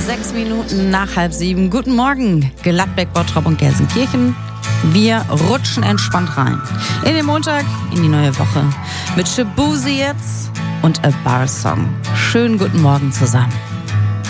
6 Minuten nach 6:30. Guten Morgen, Gladbeck, Bottrop und Gelsenkirchen. Wir rutschen entspannt rein in den Montag, in die neue Woche mit Shaboozey jetzt und A Bar Song. Schönen guten Morgen zusammen.